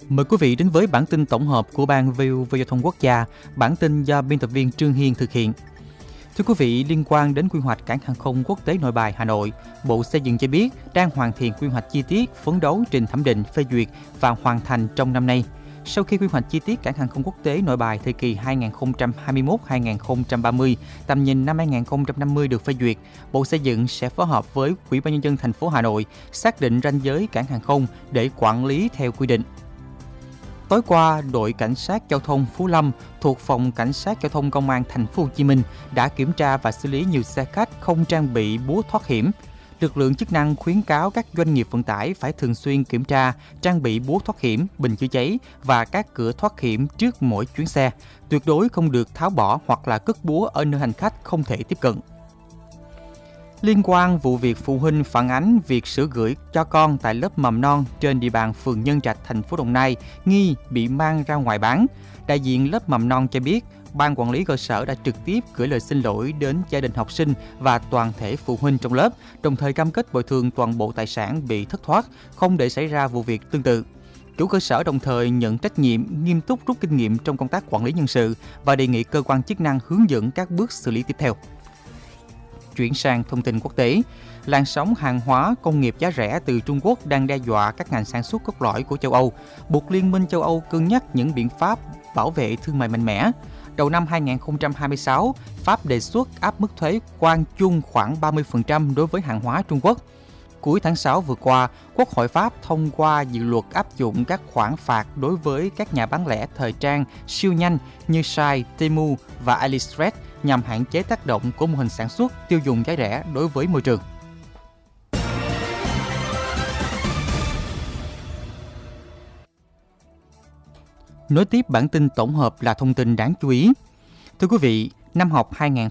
Mời quý vị đến với bản tin tổng hợp của Ban VOV Giao thông Quốc gia, bản tin do biên tập viên Trương Hiên thực hiện. Thưa quý vị, liên quan đến quy hoạch cảng hàng không quốc tế Nội Bài Hà Nội, Bộ Xây dựng cho biết đang hoàn thiện quy hoạch chi tiết, phấn đấu trình thẩm định, phê duyệt và hoàn thành trong năm nay. Sau khi quy hoạch chi tiết cảng hàng không quốc tế Nội Bài thời kỳ 2021-2030, tầm nhìn năm 2050 được phê duyệt, Bộ Xây dựng sẽ phối hợp với Ủy ban nhân dân thành phố Hà Nội xác định ranh giới cảng hàng không để quản lý theo quy định. Tối qua, đội cảnh sát giao thông Phú Lâm thuộc phòng cảnh sát giao thông công an thành phố Hồ Chí Minh đã kiểm tra và xử lý nhiều xe khách không trang bị búa thoát hiểm. Lực lượng chức năng khuyến cáo các doanh nghiệp vận tải phải thường xuyên kiểm tra, trang bị búa thoát hiểm, bình chữa cháy và các cửa thoát hiểm trước mỗi chuyến xe. Tuyệt đối không được tháo bỏ hoặc là cất búa ở nơi hành khách không thể tiếp cận. Liên quan vụ việc phụ huynh phản ánh việc sữa gửi cho con tại lớp mầm non trên địa bàn phường Nhân Trạch, thành phố Đồng Nai nghi bị mang ra ngoài bán, đại diện lớp mầm non cho biết ban quản lý cơ sở đã trực tiếp gửi lời xin lỗi đến gia đình học sinh và toàn thể phụ huynh trong lớp, đồng thời cam kết bồi thường toàn bộ tài sản bị thất thoát, không để xảy ra vụ việc tương tự. Chủ cơ sở đồng thời nhận trách nhiệm, nghiêm túc rút kinh nghiệm trong công tác quản lý nhân sự và đề nghị cơ quan chức năng hướng dẫn các bước xử lý tiếp theo. Chuyển sang thông tin quốc tế, làn sóng hàng hóa công nghiệp giá rẻ từ Trung Quốc đang đe dọa các ngành sản xuất cốt lõi của châu Âu, buộc Liên minh châu Âu cân nhắc những biện pháp bảo vệ thương mại mạnh mẽ. Đầu năm 2026, Pháp đề xuất áp mức thuế quan chung khoảng 30% đối với hàng hóa Trung Quốc. Cuối tháng 6 vừa qua, Quốc hội Pháp thông qua dự luật áp dụng các khoản phạt đối với các nhà bán lẻ thời trang siêu nhanh như Shai, Temu và AliExpress nhằm hạn chế tác động của mô hình sản xuất tiêu dùng giá rẻ đối với môi trường. Nối tiếp bản tin tổng hợp là thông tin đáng chú ý. Thưa quý vị, năm học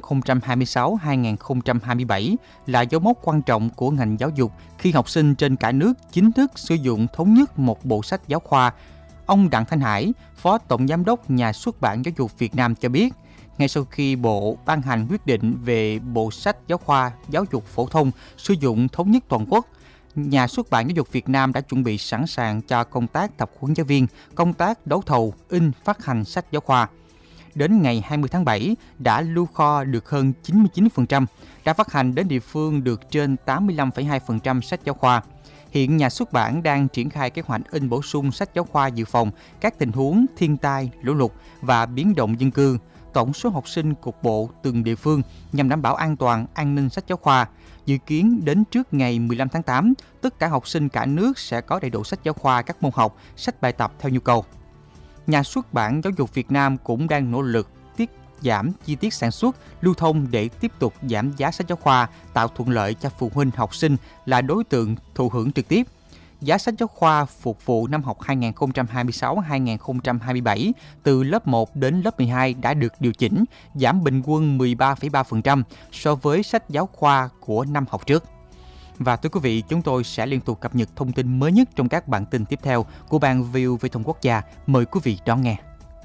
2026-2027 là dấu mốc quan trọng của ngành giáo dục khi học sinh trên cả nước chính thức sử dụng thống nhất một bộ sách giáo khoa. Ông Đặng Thanh Hải, Phó Tổng Giám đốc Nhà xuất bản Giáo dục Việt Nam cho biết, ngay sau khi Bộ ban hành quyết định về bộ sách giáo khoa giáo dục phổ thông sử dụng thống nhất toàn quốc, Nhà xuất bản Giáo dục Việt Nam đã chuẩn bị sẵn sàng cho công tác tập huấn giáo viên, công tác đấu thầu, in, phát hành sách giáo khoa. Đến ngày 20 tháng 7, đã lưu kho được hơn 99%, đã phát hành đến địa phương được trên 85,2% sách giáo khoa. Hiện nhà xuất bản đang triển khai kế hoạch in bổ sung sách giáo khoa dự phòng các tình huống thiên tai, lũ lụt và biến động dân cư, tổng số học sinh cục bộ từng địa phương nhằm đảm bảo an toàn, an ninh sách giáo khoa. Dự kiến đến trước ngày 15 tháng 8, tất cả học sinh cả nước sẽ có đầy đủ sách giáo khoa các môn học, sách bài tập theo nhu cầu. Nhà xuất bản Giáo dục Việt Nam cũng đang nỗ lực tiết giảm chi tiết sản xuất, lưu thông để tiếp tục giảm giá sách giáo khoa, tạo thuận lợi cho phụ huynh học sinh là đối tượng thụ hưởng trực tiếp. Giá sách giáo khoa phục vụ năm học 2026-2027 từ lớp 1 đến lớp 12 đã được điều chỉnh, giảm bình quân 13,3% so với sách giáo khoa của năm học trước. Và thưa quý vị, chúng tôi sẽ liên tục cập nhật thông tin mới nhất trong các bản tin tiếp theo của Ban VOV Thông Quốc gia. Mời quý vị đón nghe.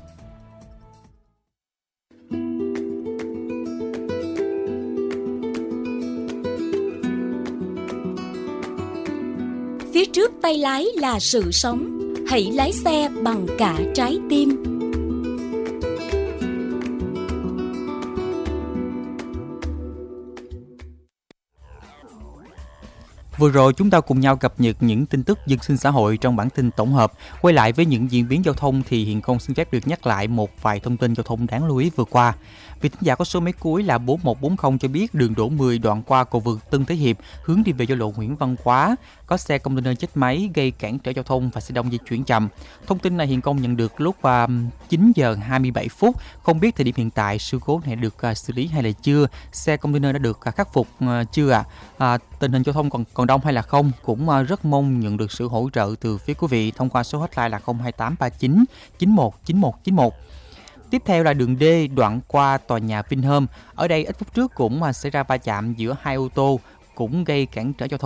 Phía trước tay lái là sự sống, hãy lái xe bằng cả trái tim. Vừa rồi chúng ta cùng nhau cập nhật những tin tức dân sinh xã hội trong bản tin tổng hợp. Quay lại với những diễn biến giao thông thì Hiền Công xin phép được nhắc lại một vài thông tin giao thông đáng lưu ý vừa qua. Vị thính giả có số máy cuối là 4140 cho biết đường đỗ 10 đoạn qua cầu vượt Tân Thế Hiệp hướng đi về giao lộ Nguyễn Văn Quá có xe container chết máy gây cản trở giao thông và xe đông di chuyển chậm. Thông tin này Hiền Công nhận được lúc 9 giờ 27 phút. Không biết thời điểm hiện tại sự cố này được xử lý hay là chưa? Xe container đã được khắc phục chưa ạ? Tình hình giao thông còn đông hay là không? Cũng rất mong nhận được sự hỗ trợ từ phía quý vị thông qua số hotline là 02839 919191. Tiếp theo là đường D đoạn qua tòa nhà Vinhome. Ở đây ít phút trước cũng xảy ra va chạm giữa hai ô tô cũng gây cản trở giao thông.